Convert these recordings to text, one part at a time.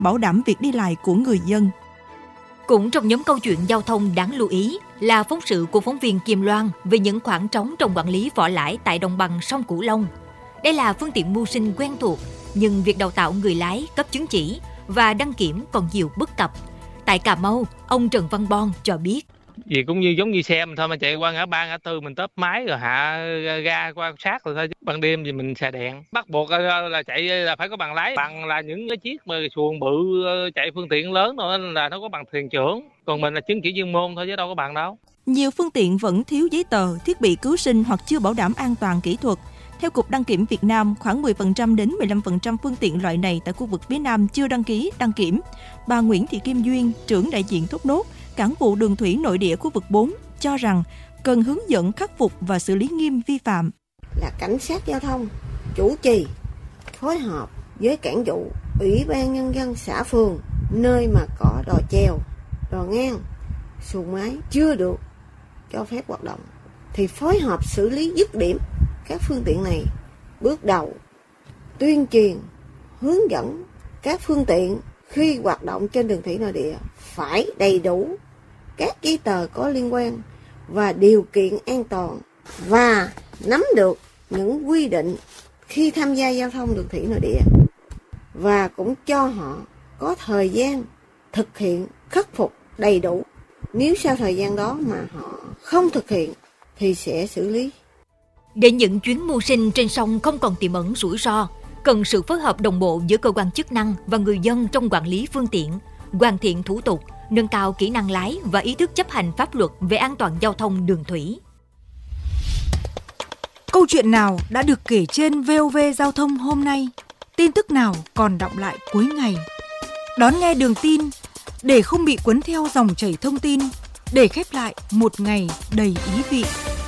bảo đảm việc đi lại của người dân. Cũng trong nhóm câu chuyện giao thông đáng lưu ý là phóng sự của phóng viên Kim Loan về những khoảng trống trong quản lý vỏ lãi tại đồng bằng sông Cửu Long. Đây là phương tiện mưu sinh quen thuộc, nhưng việc đào tạo người lái, cấp chứng chỉ và đăng kiểm còn nhiều bất cập. Tại Cà Mau, ông Trần Văn Bon cho biết. Vì cũng như giống như xe mình thôi, mình chạy qua ngã ba ngã tư mình tấp máy rồi hạ ga qua sát rồi thôi. Ban đêm thì mình xài đèn. Bắt buộc là chạy là phải có bằng lái, bằng là những cái chiếc mà xuồng bự chạy phương tiện lớn rồi là nó có bằng thuyền trưởng. Còn mình là chứng chỉ chuyên môn thôi chứ đâu có bằng đâu. Nhiều phương tiện vẫn thiếu giấy tờ, thiết bị cứu sinh hoặc chưa bảo đảm an toàn kỹ thuật. Theo Cục Đăng kiểm Việt Nam, khoảng 10% đến 15% phương tiện loại này tại khu vực phía Nam chưa đăng ký, đăng kiểm. Bà Nguyễn Thị Kim Duyên, trưởng đại diện Thốt Nốt, Cảng vụ Đường thủy nội địa khu vực 4, cho rằng cần hướng dẫn khắc phục và xử lý nghiêm vi phạm. Là cảnh sát giao thông, chủ trì, phối hợp với cảng vụ, Ủy ban Nhân dân xã phường, nơi mà có đò chèo, đò ngang, xuồng máy chưa được cho phép hoạt động, thì phối hợp xử lý dứt điểm các phương tiện này. Bước đầu, tuyên truyền, hướng dẫn các phương tiện khi hoạt động trên đường thủy nội địa phải đầy đủ các giấy tờ có liên quan và điều kiện an toàn, và nắm được những quy định khi tham gia giao thông đường thủy nội địa, và cũng cho họ có thời gian thực hiện khắc phục đầy đủ. Nếu sau thời gian đó mà họ không thực hiện thì sẽ xử lý. Để những chuyến mưu sinh trên sông không còn tiềm ẩn rủi ro, cần sự phối hợp đồng bộ giữa cơ quan chức năng và người dân trong quản lý phương tiện, hoàn thiện thủ tục, nâng cao kỹ năng lái và ý thức chấp hành pháp luật về an toàn giao thông đường thủy. Câu chuyện nào đã được kể trên VOV Giao thông hôm nay? Tin tức nào còn đọng lại cuối ngày? Đón nghe Đường tin để không bị cuốn theo dòng chảy thông tin, để khép lại một ngày đầy ý vị.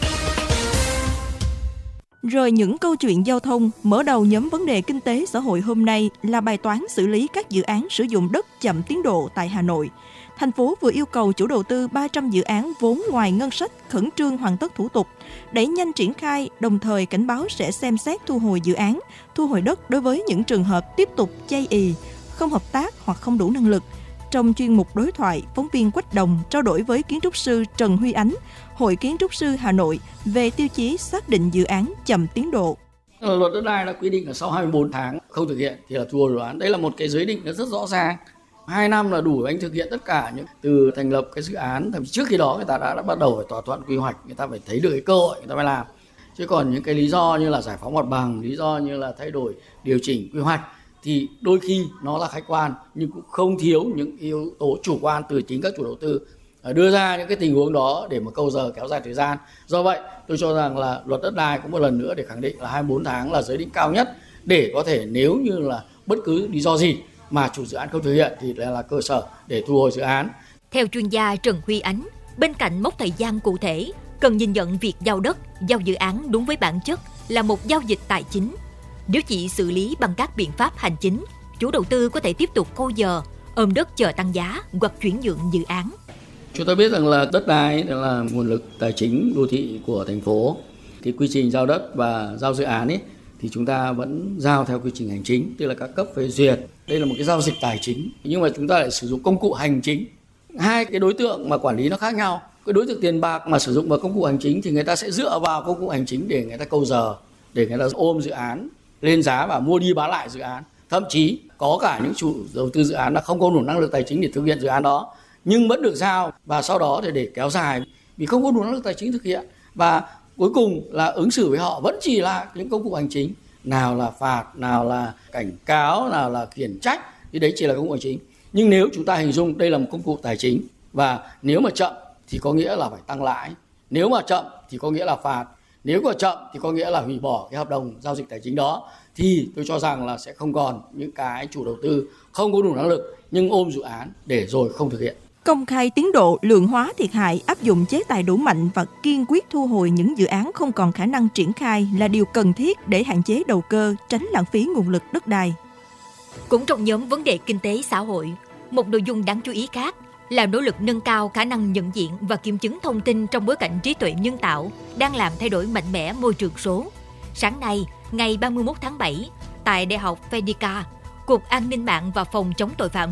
Rồi những câu chuyện giao thông, mở đầu nhóm vấn đề kinh tế xã hội hôm nay là bài toán xử lý các dự án sử dụng đất chậm tiến độ tại Hà Nội. Thành phố vừa yêu cầu chủ đầu tư 300 dự án vốn ngoài ngân sách khẩn trương hoàn tất thủ tục, đẩy nhanh triển khai, đồng thời cảnh báo sẽ xem xét thu hồi dự án, thu hồi đất đối với những trường hợp tiếp tục chây ì, không hợp tác hoặc không đủ năng lực. Trong chuyên mục đối thoại, phóng viên Quách Đồng trao đổi với kiến trúc sư Trần Huy Ánh, Hội Kiến trúc sư Hà Nội về tiêu chí xác định dự án chậm tiến độ. Luật đất đai đã quy định là sau 24 tháng không thực hiện thì là thu hồi dự án. Đây là một cái giới định rất rõ ràng. 2 năm là đủ anh thực hiện tất cả những từ thành lập cái dự án, thậm chí trước khi đó người ta đã bắt đầu phải thỏa thuận quy hoạch, người ta phải thấy được cái cơ hội người ta mới làm. Chứ còn những cái lý do như là giải phóng mặt bằng, lý do như là thay đổi điều chỉnh quy hoạch thì đôi khi nó là khách quan nhưng cũng không thiếu những yếu tố chủ quan từ chính các chủ đầu tư đưa ra những cái tình huống đó để mà câu giờ kéo dài thời gian. Do vậy tôi cho rằng là luật đất đai cũng một lần nữa để khẳng định là 24 tháng là giới định cao nhất để có thể nếu như là bất cứ lý do gì mà chủ dự án không thực hiện thì là cơ sở để thu hồi dự án. Theo chuyên gia Trần Huy Ánh, bên cạnh mốc thời gian cụ thể, cần nhìn nhận việc giao đất, giao dự án đúng với bản chất là một giao dịch tài chính. Nếu chỉ xử lý bằng các biện pháp hành chính, chủ đầu tư có thể tiếp tục câu giờ, ôm đất chờ tăng giá hoặc chuyển nhượng dự án. Chúng ta biết rằng là đất đai là nguồn lực tài chính đô thị của thành phố. Cái quy trình giao đất và giao dự án ấy thì chúng ta vẫn giao theo quy trình hành chính, tức là các cấp phê duyệt. Đây là một cái giao dịch tài chính, nhưng mà chúng ta lại sử dụng công cụ hành chính. Hai cái đối tượng mà quản lý nó khác nhau. Cái đối tượng tiền bạc mà sử dụng vào công cụ hành chính thì người ta sẽ dựa vào công cụ hành chính để người ta câu giờ, để người ta ôm dự án lên giá và mua đi bán lại dự án. Thậm chí có cả những chủ đầu tư dự án là không có đủ năng lực tài chính để thực hiện dự án đó, nhưng vẫn được giao và sau đó thì để kéo dài vì không có đủ năng lực tài chính thực hiện. Và cuối cùng là ứng xử với họ vẫn chỉ là những công cụ hành chính, nào là phạt, nào là cảnh cáo, nào là khiển trách, thì đấy chỉ là công cụ hành chính. Nhưng nếu chúng ta hình dung đây là một công cụ tài chính và nếu mà chậm thì có nghĩa là phải tăng lãi, nếu mà chậm thì có nghĩa là phạt, nếu mà chậm thì có nghĩa là hủy bỏ cái hợp đồng giao dịch tài chính đó, thì tôi cho rằng là sẽ không còn những cái chủ đầu tư không có đủ năng lực nhưng ôm dự án để rồi không thực hiện. Công khai tiến độ, lượng hóa thiệt hại, áp dụng chế tài đủ mạnh và kiên quyết thu hồi những dự án không còn khả năng triển khai là điều cần thiết để hạn chế đầu cơ, tránh lãng phí nguồn lực đất đai. Cũng trong nhóm vấn đề kinh tế xã hội, một nội dung đáng chú ý khác là nỗ lực nâng cao khả năng nhận diện và kiểm chứng thông tin trong bối cảnh trí tuệ nhân tạo đang làm thay đổi mạnh mẽ môi trường số. Sáng nay, ngày 31 tháng 7, tại Đại học Phenica, Cục An ninh mạng và Phòng chống tội phạm